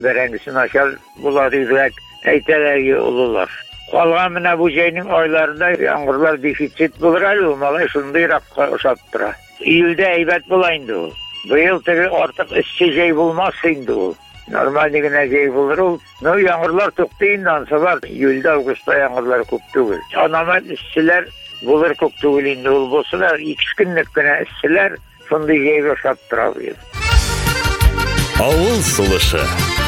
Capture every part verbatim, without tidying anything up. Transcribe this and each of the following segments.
Birincisi naşal buladıydık, eytelergi olurlar. Kalgan mına bu şeyinin aylarında yağmurlar defitsit bulur ali olmalı, şunday rakka uşattıra. İyilde eybet bulayındı o. Bu yıl tabi artık işçi şey bulmazsıydı o. Normal ne şey bulur o. No yağmurlar tuktuyundan sonra İyilde Ağustos'ta yağmurlar koptuğu. Anamet işçiler bulur koptuğu indi olbosuna iki günlük güne işçiler şunday şey uşattıra bu yıl. Авыл сулышы.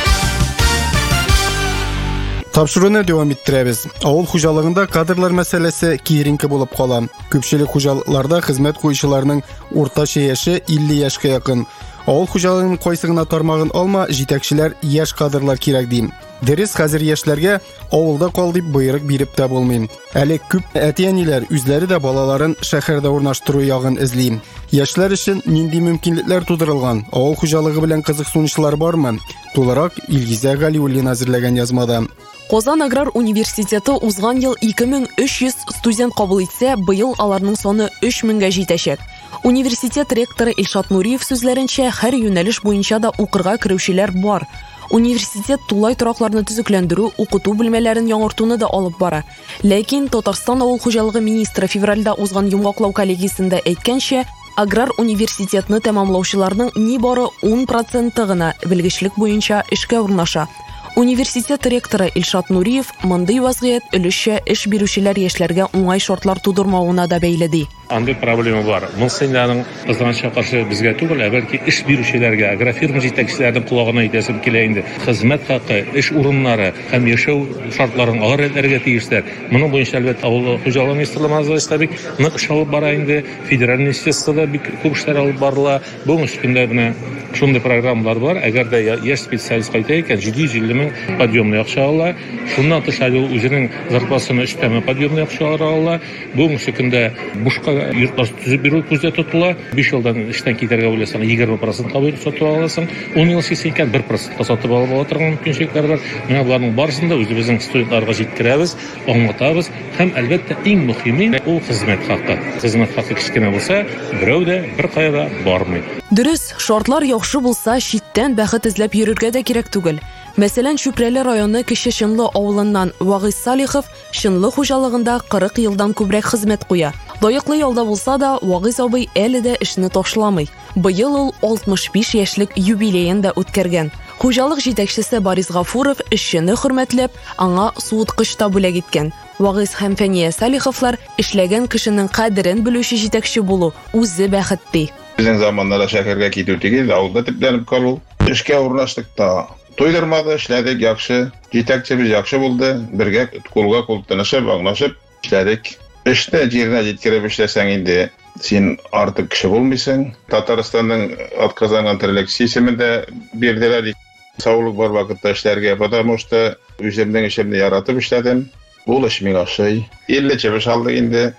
Тапшыруны devam ettirәбез. Авыл хуҗалыгында кадрлар мәсьәләсе киеренке булып кала. Күпчелек хуҗалыкларда хезмәт куючыларның уртача яше илле яшькә якын. Авыл хуҗалыгының кайсыгына тармагын алма, җитәкчеләр яшь кадрлар кирәк дим. Дөрес, хәзер яшьләргә авылда кал дип боерык биреп тә булмый. Әле күп әти-әниләр үзләре дә балаларын шәһәрдә урнаштыру ягын эзли. Яшьләр өчен нинди мөмкинлекләр тудырылган? Авыл хуҗалыгы белән кызыксынучылар бармы? Тулырак Илгизә Галиуллина әзерләгән язмада. Казан аграр университеты узган ел ике мең өч йөз студент кабул итсә, быел аларның саны өч меңгә җитәчәк. Университет ректоры Илшат Нуриев сүзләренчә, һәр юнәлеш буенча да укырга керүчеләр бар. Университет тулай торакларны төзекләндерү, укыту бүлмәләрен яңартуны да алып бара. Ләкин Татарстан авыл хуҗалыгы министры февральдә узган йомгаклау коллегиясендә әйткәнчә, аграр университетны тәмамлаучыларның нибары ун проценты гына белгечлек буенча эшкә урнаша. Университет ректоры Илшат Нуриев мондый вазгыять өлешчә эш бирүчеләр яшьләргә уңай шартлар тудырмавына да бәйле ди. Андый проблема бар. Мөнсеннәрнең кызганычка каршы безгә түгел, ә бәлки эш бирүчеләргә, агрофирма җитәкчеләренең колагына әйтәсем килә инде. Хезмәт хакы, эш урыннары һәм яшәү шартларын алар рәтләргә тиешләр. Моның буенча әлбәттә авыл хуҗалыгы министрлыгы Мазлабек нык эш алып бара инде. Федераль министрлыкта бик күп эшләр алып барыла. Бу мөшкилләр генә шундый программалар бар. Әгәр дә яшь специалист кайта икән, җиде йөз илле мең подъемный акча ала. Шуннан тыш ул үзенең зарплатасын өстәмә подъемный акча ала. Бу мөшкилдә бушка йортлар төзеп бирү күздә тотыла. биш елдан эштән китәргә уйласаң, егерме процент кабул сатып аласың. ун ел эшлисең икән, бер процент сатып алып ала торган мөмкинлекләр бар. Менә буларның барысын да үзебезнең студентларга җиткерәбез, аңлатабыз һәм әлбәттә иң мөһиме ул хезмәт хакы. Хезмәт хакы кичкенә булса, берәү дә бер кайда бармый. Дөрес, шартлар яхшы булса, читтән бәхет эзләп йөрергә дә кирәк түгел. Мәсәлән, Чүпрәле районы Кече Чынлы авылыннан Вагыйз Салихов чынлы хуҗалыгында кырык елдан күбрәк хезмәт куя. Лаеклы ялда булса да, Вагыйз абый әле дә эшне ташламый. Быел ул алтмыш биш яшьлек юбилеен дә үткәргән. Хуҗалык җитәкчесе Борис Гафуров эшчене хөрмәтләп, аңа суыткыч та бүләк иткән. Вагыйз һәм Фәния Салиховлар эшләгән кешенең кадерен белүче җитәкче булу үзе бәхет ди. Безнең заманнарда шәһәргә китү түгел, авылда төпләнеп калу. Эшкә урнаштык та. Тойдырмады, эшләдек яхшы. Җитәкчебез яхшы булды. Бергә кулга кул тынышып, аңлашып эшләдек. Эштә җиренә җиткереп эшләсәң инде, син артык кеше булмыйсың. Татарстанның атказанган терлек системында бирделәр. Саулык бар вакытта эшләргә, потому что үземнең эшемне яратып эшләдем. Ул эш миңа ошый. илле чебеш алдык инде.